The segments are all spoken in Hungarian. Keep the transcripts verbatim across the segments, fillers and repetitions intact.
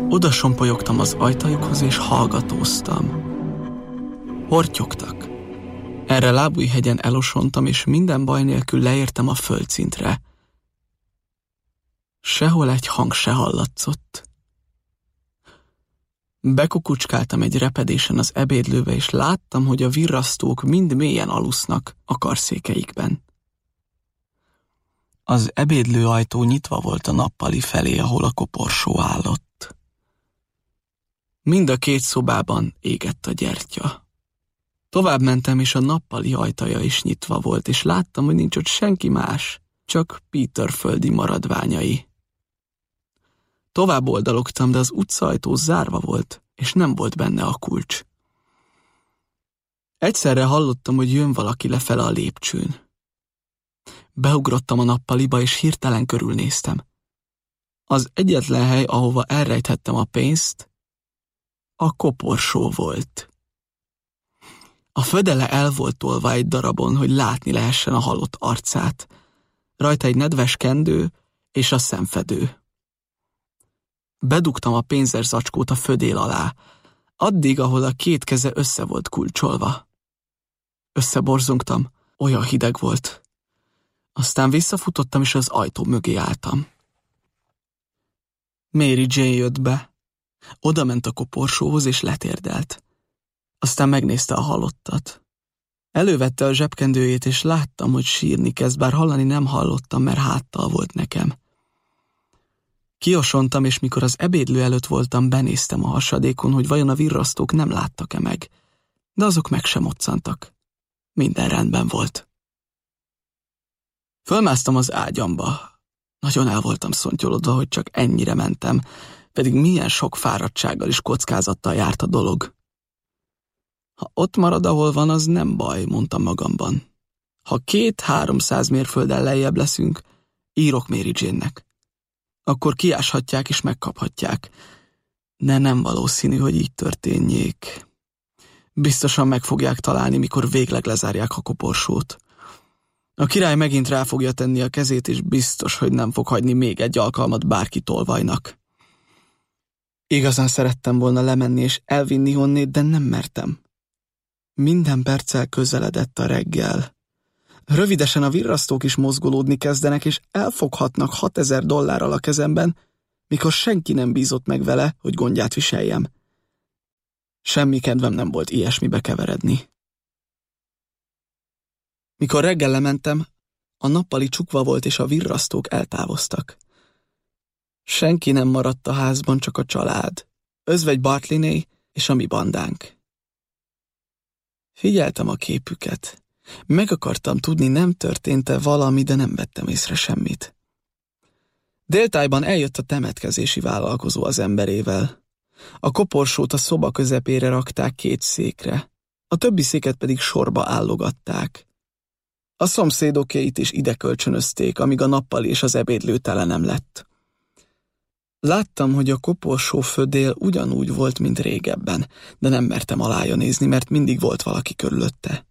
Oda sompolyogtam az ajtajukhoz, és hallgatóztam. Hortyogtak. Erre Lábújhegyen elosontam, és minden baj nélkül leértem a földszintre. Sehol egy hang se hallatszott. Bekukucskáltam egy repedésen az ebédlőbe, és láttam, hogy a virrasztók mind mélyen alusznak a karszékeikben. Az ebédlő ajtó nyitva volt a nappali felé, ahol a koporsó állott. Mind a két szobában égett a gyertya. Tovább mentem, és a nappali ajtaja is nyitva volt, és láttam, hogy nincs ott senki más, csak Peter földi maradványai. Tovább oldalogtam, de az utcaajtó zárva volt, és nem volt benne a kulcs. Egyszerre hallottam, hogy jön valaki lefele a lépcsőn. Beugrottam a nappaliba, és hirtelen körülnéztem. Az egyetlen hely, ahova elrejthettem a pénzt, a koporsó volt. A födele el volt tolva egy darabon, hogy látni lehessen a halott arcát. Rajta egy nedves kendő és a szemfedő. Bedugtam a pénzerzacskót a födél alá, addig, ahol a két keze össze volt kulcsolva. Összeborzongtam, olyan hideg volt. Aztán visszafutottam, és az ajtó mögé álltam. Mary Jane jött be. Oda ment a koporsóhoz, és letérdelt. Aztán megnézte a halottat. Elővette a zsebkendőjét, és láttam, hogy sírni kezd, bár hallani nem hallottam, mert háttal volt nekem. Kiosontam, és mikor az ebédlő előtt voltam, benéztem a hasadékon, hogy vajon a virrasztók nem láttak-e meg, de azok meg sem moccantak. Minden rendben volt. Fölmásztam az ágyamba. Nagyon el voltam szontyolodva, hogy csak ennyire mentem, pedig milyen sok fáradtsággal és kockázattal járt a dolog. Ha ott marad, ahol van, az nem baj, mondtam magamban. Ha két-háromszáz mérfölddel lejjebb leszünk, írok Mary Jane-nek. Akkor kiáshatják és megkaphatják. De nem valószínű, hogy így történjék. Biztosan meg fogják találni, mikor végleg lezárják a koporsót. A király megint rá fogja tenni a kezét, és biztos, hogy nem fog hagyni még egy alkalmat bárki tolvajnak. Igazán szerettem volna lemenni és elvinni honnét, de nem mertem. Minden perccel közeledett a reggel. Rövidesen a virrasztók is mozgolódni kezdenek, és elfoghatnak hatezer dollárral a kezemben, mikor senki nem bízott meg vele, hogy gondját viseljem. Semmi kedvem nem volt ilyesmibe keveredni. Mikor reggel lementem, a nappali csukva volt, és a virrasztók eltávoztak. Senki nem maradt a házban, csak a család, özvegy Bartleyné és a mi bandánk. Figyeltem a képüket. Meg akartam tudni, nem történt-e valami, de nem vettem észre semmit. Déltájban eljött a temetkezési vállalkozó az emberével. A koporsót a szoba közepére rakták két székre, a többi széket pedig sorba állogatták. A szomszédokéit is ide kölcsönözték, amíg a nappali és az ebédlő tele nem lett. Láttam, hogy a koporsó födél ugyanúgy volt, mint régebben, de nem mertem alája nézni, mert mindig volt valaki körülötte.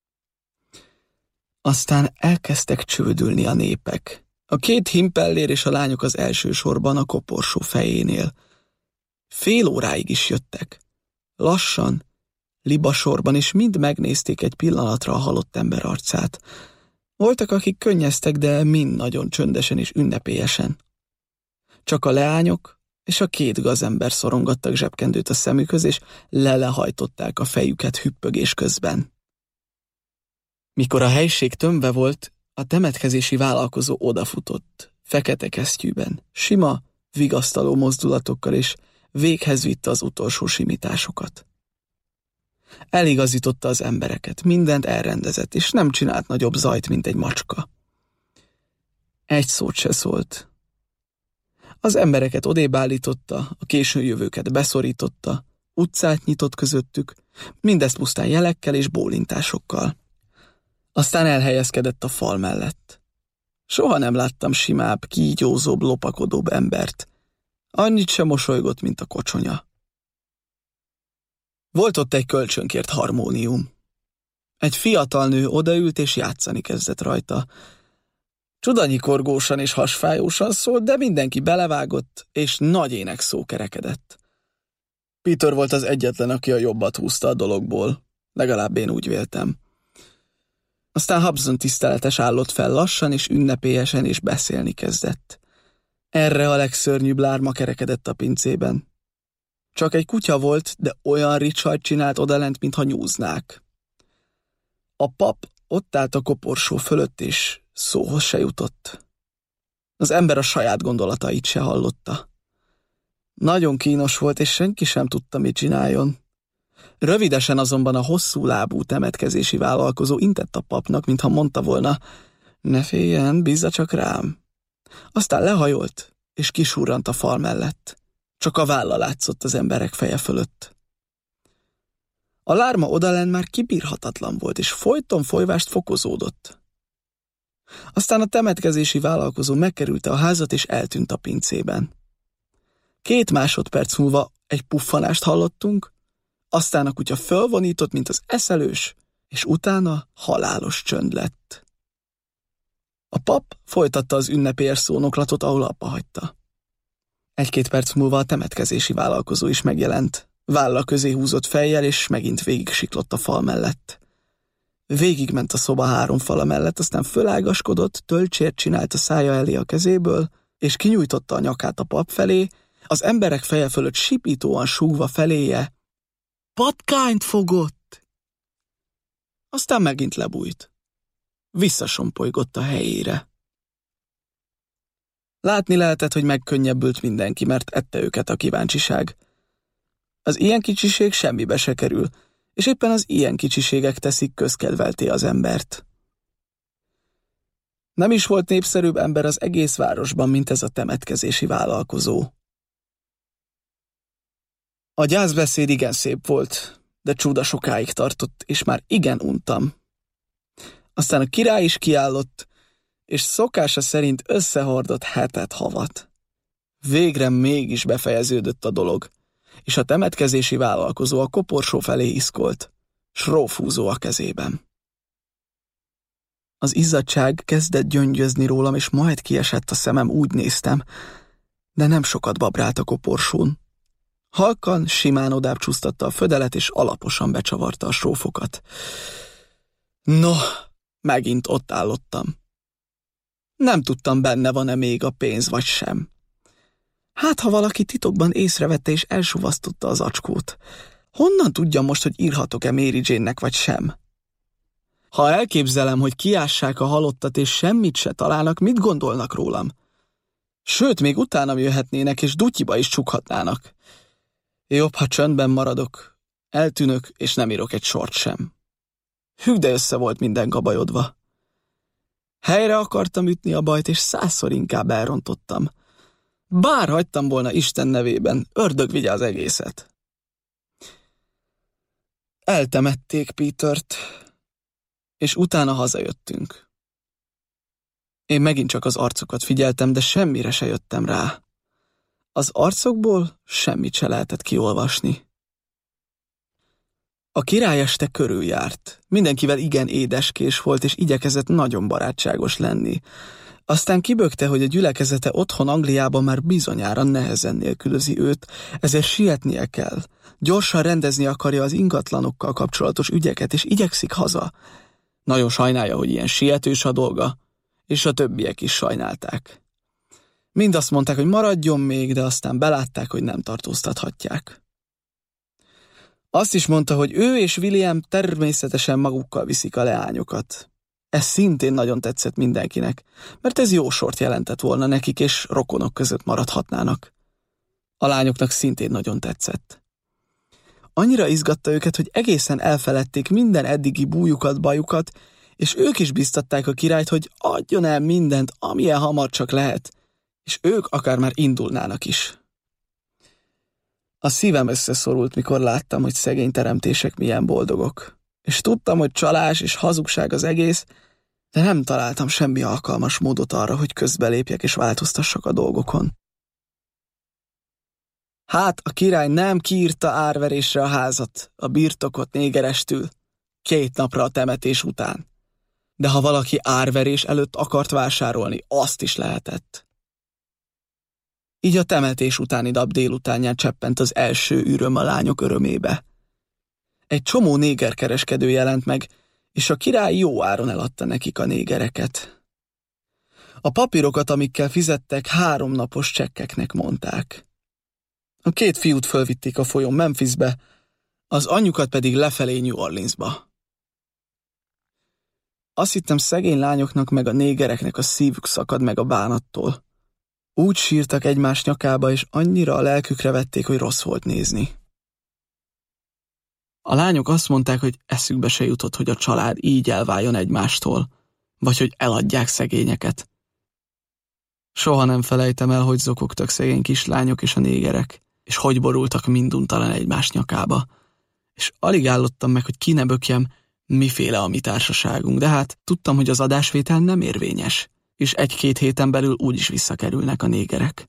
Aztán elkezdtek csődülni a népek. A két himpellér és a lányok az első sorban a koporsó fejénél. Fél óráig is jöttek. Lassan, libasorban, és mind megnézték egy pillanatra a halott ember arcát. Voltak, akik könnyeztek, de mind nagyon csöndesen és ünnepélyesen. Csak a leányok és a két gazember szorongattak zsebkendőt a szemükhöz, és lelehajtották a fejüket hüppögés közben. Mikor a helység tömve volt, a temetkezési vállalkozó odafutott, fekete kesztyűben, sima, vigasztaló mozdulatokkal, és véghez vitte az utolsó simításokat. Eligazította az embereket, mindent elrendezett, és nem csinált nagyobb zajt, mint egy macska. Egy szót se szólt. Az embereket odébb állította, a későn jövőket beszorította, utcát nyitott közöttük, mindezt pusztán jelekkel és bólintásokkal. Aztán elhelyezkedett a fal mellett. Soha nem láttam simább, kígyózóbb, lopakodóbb embert. Annyit sem mosolygott, mint a kocsonya. Volt ott egy kölcsönkért harmónium. Egy fiatal nő odaült és játszani kezdett rajta. Csudanyikorgósan és hasfájósan szólt, de mindenki belevágott, és nagy ének szó kerekedett. Peter volt az egyetlen, aki a jobbat húzta a dologból. Legalább én úgy véltem. Aztán Hobson tiszteletes állott fel lassan és ünnepélyesen, és beszélni kezdett. Erre a legszörnyűbb lárma kerekedett a pincében. Csak egy kutya volt, de olyan ricsajt csinált odalent, mintha nyúznák. A pap ott állt a koporsó fölött, és szóhoz se jutott. Az ember a saját gondolatait se hallotta. Nagyon kínos volt, és senki sem tudta, mit csináljon. Rövidesen azonban a hosszú lábú temetkezési vállalkozó intett a papnak, mintha mondta volna, ne féljen, bízza csak rám. Aztán lehajolt, és kisurrant a fal mellett. Csak a válla látszott az emberek feje fölött. A lárma odalent már kibírhatatlan volt, és folyton folyvást fokozódott. Aztán a temetkezési vállalkozó megkerülte a házat, és eltűnt a pincében. Két másodperc múlva egy puffanást hallottunk, aztán a kutya fölvonított, mint az eszelős, és utána halálos csönd lett. A pap folytatta az ünnepélyes szónoklatot, ahol abba hagyta. Egy-két perc múlva a temetkezési vállalkozó is megjelent. Válla közé húzott fejjel, és megint végig siklott a fal mellett. Végigment a szoba három fala mellett, aztán fölágaskodott, tölcsért csinált a szája elé a kezéből, és kinyújtotta a nyakát a pap felé, az emberek feje fölött sipítóan súgva feléje, patkányt fogott! Aztán megint lebújt. Visszasompolygott a helyére. Látni lehetett, hogy megkönnyebbült mindenki, mert ette őket a kíváncsiság. Az ilyen kicsiség semmibe se kerül, és éppen az ilyen kicsiségek teszik közkedvelté az embert. Nem is volt népszerűbb ember az egész városban, mint ez a temetkezési vállalkozó. A gyászbeszéd igen szép volt, de csuda sokáig tartott, és már igen untam. Aztán a király is kiállott, és szokása szerint összehordott hetet havat. Végre mégis befejeződött a dolog, és a temetkezési vállalkozó a koporsó felé iszkolt, s rófhúzó a kezében. Az izzadtság kezdett gyöngyözni rólam, és majd kiesett a szemem, úgy néztem, de nem sokat babrált a koporsón. Halkan, simán odább csúsztatta a födelet, és alaposan becsavarta a srófokat. No, megint ott állottam. Nem tudtam, benne van-e még a pénz, vagy sem. Hát, ha valaki titokban észrevette, és elsuvasztotta az acskót. Honnan tudjam most, hogy írhatok-e Mary Jane-nek, vagy sem? Ha elképzelem, hogy kiássák a halottat, és semmit se találnak, mit gondolnak rólam? Sőt, még utánam jöhetnének, és dutyiba is csukhatnának. Jobb, ha csöndben maradok, eltűnök, és nem írok egy sort sem. Hű, de össze volt minden gabajodva. Helyre akartam ütni a bajt, és százszor inkább elrontottam. Bár hagytam volna Isten nevében, ördög vigye az egészet. Eltemették Petert, és utána hazajöttünk. Én megint csak az arcokat figyeltem, de semmire se jöttem rá. Az arcokból semmit se lehetett kiolvasni. A király este körüljárt. Mindenkivel igen édeskés volt, és igyekezett nagyon barátságos lenni. Aztán kibökte, hogy a gyülekezete otthon Angliában már bizonyára nehezen nélkülözi őt, ezért sietnie kell. Gyorsan rendezni akarja az ingatlanokkal kapcsolatos ügyeket, és igyekszik haza. Nagyon sajnálja, hogy ilyen sietős a dolga, és a többiek is sajnálták. Mind azt mondták, hogy maradjon még, de aztán belátták, hogy nem tartóztathatják. Azt is mondta, hogy ő és William természetesen magukkal viszik a leányokat. Ez szintén nagyon tetszett mindenkinek, mert ez jó sort jelentett volna nekik, és rokonok között maradhatnának. A lányoknak szintén nagyon tetszett. Annyira izgatta őket, hogy egészen elfeledték minden eddigi bújukat, bajukat, és ők is biztatták a királyt, hogy adjon el mindent, amilyen hamar csak lehet, és ők akár már indulnának is. A szívem összeszorult, mikor láttam, hogy szegény teremtések milyen boldogok. És tudtam, hogy csalás és hazugság az egész, de nem találtam semmi alkalmas módot arra, hogy közbelépjek és változtassak a dolgokon. Hát a király nem kiírta árverésre a házat, a birtokot négerestül, két napra a temetés után. de ha valaki árverés előtt akart vásárolni, azt is lehetett. Így a temetés utáni nap délutánján cseppent az első üröm a lányok örömébe. Egy csomó négerkereskedő jelent meg, és a király jó áron eladta nekik a négereket. A papírokat, amikkel fizettek, háromnapos csekkeknek mondták. A két fiút fölvitték a folyón Memphisbe, az anyjukat pedig lefelé New Orleansba. Azt hittem, szegény lányoknak meg a négereknek a szívük szakad meg a bánattól. Úgy sírtak egymás nyakába, és annyira a lelkükre vették, hogy rossz volt nézni. A lányok azt mondták, hogy eszükbe se jutott, hogy a család így elváljon egymástól, vagy hogy eladják szegényeket. Soha nem felejtem el, hogy zokogtak szegény kislányok és a négerek, és hogy borultak minduntalan egymás nyakába. És alig állottam meg, hogy ki ne bökjem, miféle a mi társaságunk, de hát tudtam, hogy az adásvétel nem érvényes, és egy-két héten belül úgyis visszakerülnek a négerek.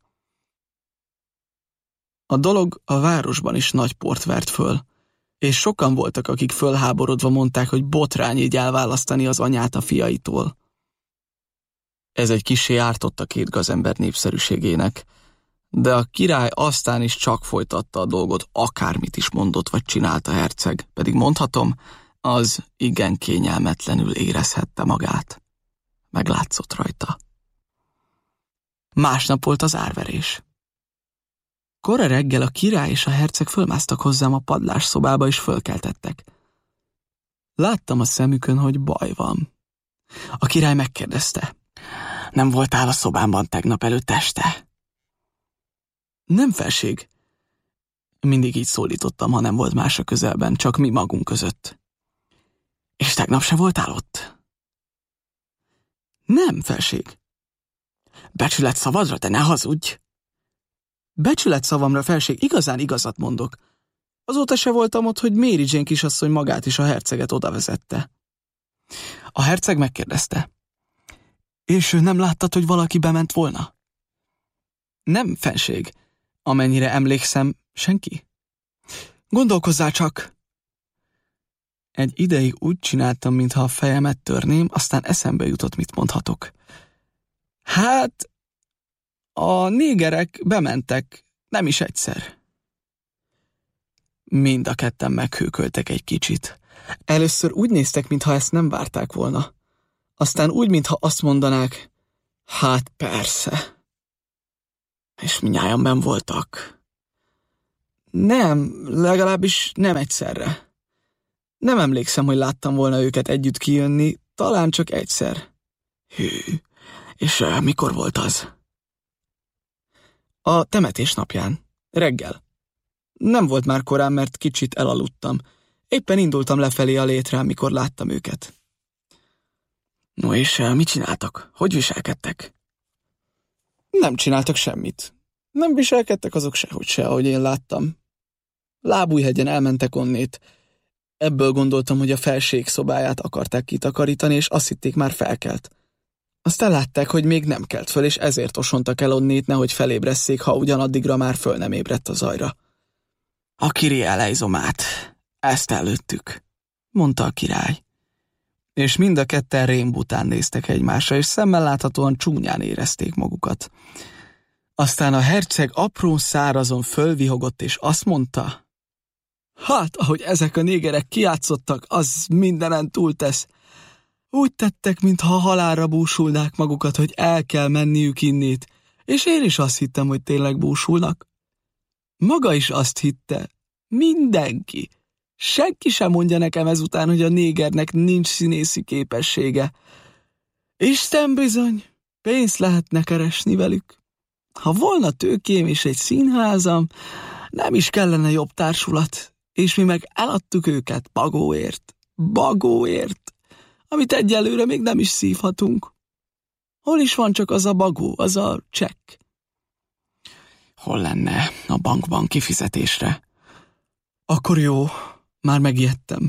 A dolog a városban is nagy port vert föl, és sokan voltak, akik fölháborodva mondták, hogy botrány így elválasztani az anyát a fiaitól. Ez egy kissé ártott a két gazember népszerűségének, de a király aztán is csak folytatta a dolgot, akármit is mondott vagy csinált a herceg, pedig mondhatom, az igen kényelmetlenül érezhette magát. Meglátszott rajta. Másnap volt az árverés. Kora reggel a király és a herceg fölmásztak hozzám a padlásszobába, és fölkeltettek. Láttam a szemükön, hogy baj van. A király megkérdezte: nem voltál a szobámban tegnap előtt este? Nem, felség. Mindig így szólítottam, ha nem volt más a közelben, csak mi magunk között. És tegnap se voltál ott? Nem, felség. Becsület szavadra, de ne hazudj! Becsület szavamra, felség, igazán igazat mondok. Azóta se voltam ott, hogy Mary Jane kisasszony magát is a herceget oda vezette. A herceg megkérdezte: és nem láttad, hogy valaki bement volna? Nem, fenség. Amennyire emlékszem, senki. Gondolkozzál csak! Egy ideig úgy csináltam, mintha a fejemet törném, aztán eszembe jutott, mit mondhatok. Hát, a négerek bementek, nem is egyszer. Mind a ketten meghőköltek egy kicsit. Először úgy néztek, mintha ezt nem várták volna. Aztán úgy, mintha azt mondanák: hát persze. És mindnyájan benn voltak. Nem, legalábbis nem egyszerre. Nem emlékszem, hogy láttam volna őket együtt kijönni, talán csak egyszer. Hű, és uh, mikor volt az? A temetés napján, reggel. Nem volt már korán, mert kicsit elaludtam. Éppen indultam lefelé a létre, mikor láttam őket. No és uh, mit csináltak? Hogy viselkedtek? Nem csináltak semmit. Nem viselkedtek azok sehogy se, ahogy én láttam. Lábújhegyen elmentek onnét. Ebből gondoltam, hogy a felség szobáját akarták kitakarítani, és azt hitték, már felkelt. Aztán látták, hogy még nem kelt föl, és ezért osontak el onnét, nehogy felébresszék, ha ugyanaddigra már föl nem ébredt a zajra. A kiri elejzomát, ezt előttük, mondta a király. És mind a ketten rémbután néztek egymásra, és szemmel láthatóan csúnyán érezték magukat. Aztán a herceg apró szárazon fölvihogott, és azt mondta: hát, ahogy ezek a négerek kijátszottak, az mindenen túltesz. Úgy tettek, mintha halálra búsulnák magukat, hogy el kell menniük innét, és én is azt hittem, hogy tényleg búsulnak. Maga is azt hitte. Mindenki. Senki sem mondja nekem ezután, hogy a négernek nincs színészi képessége. Isten bizony, pénzt lehetne keresni velük. Ha volna tőkém és egy színházam, nem is kellene jobb társulat, és mi meg eladtuk őket bagóért, bagóért, amit egyelőre még nem is szívhatunk. Hol is van csak az a bagó, az a csekk? Hol lenne a bankban kifizetésre? Akkor jó, már megijedtem.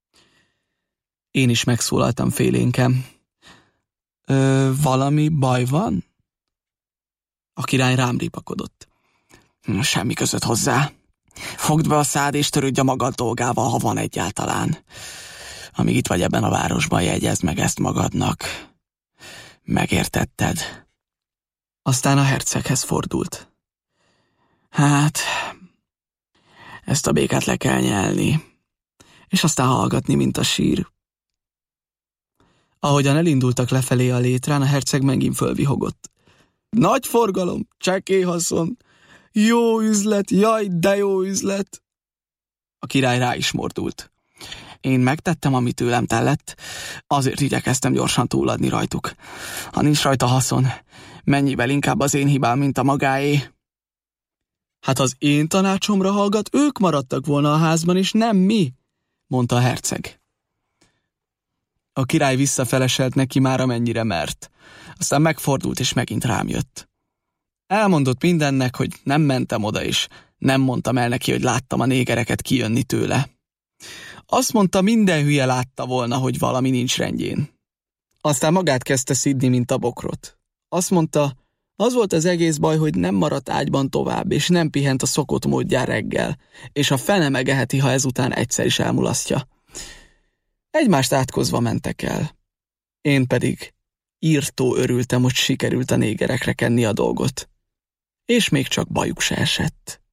Én is megszólaltam félénken. Ö, valami baj van? A király rám ripakodott. Semmi között hozzá. Fogd be a szád és törődj a magad dolgával, ha van egyáltalán. Amíg itt vagy ebben a városban, jegyezd meg ezt magadnak. Megértetted? Aztán a herceghez fordult. Hát, ezt a békát le kell nyelni, és aztán hallgatni, mint a sír. Ahogyan elindultak lefelé a létrán, a herceg megint fölvihogott. Nagy forgalom, csekély haszon, jó üzlet, jaj, de jó üzlet. A király rá is mordult. Én megtettem, amit tőlem tellett, azért igyekeztem gyorsan túladni rajtuk. Ha nincs rajta haszon, mennyivel inkább az én hibám, mint a magáé. Hát az én tanácsomra hallgat, ők maradtak volna a házban, és nem mi, mondta a herceg. A király visszafeleselt neki már amennyire mert. Aztán megfordult, és megint rám jött. Elmondott mindennek, hogy nem mentem oda, és nem mondtam el neki, hogy láttam a négereket kijönni tőle. Azt mondta, minden hülye látta volna, hogy valami nincs rendjén. Aztán magát kezdte szidni, mint a bokrot. Azt mondta, az volt az egész baj, hogy nem maradt ágyban tovább, és nem pihent a szokott módján reggel, és a fene megeheti, ha ezután egyszer is elmulasztja. Egymást átkozva mentek el. Én pedig írtó örültem, hogy sikerült a négerekre kenni a dolgot. És még csak bajuk se esett.